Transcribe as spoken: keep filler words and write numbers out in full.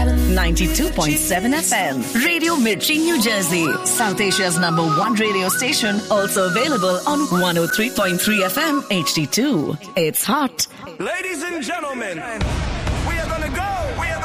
ninety-two point seven F M. Radio Mirchi, New Jersey. South Asia's number one radio station. Also available on one oh three point three F M H D two. It's hot. Ladies and gentlemen, we are gonna go. We are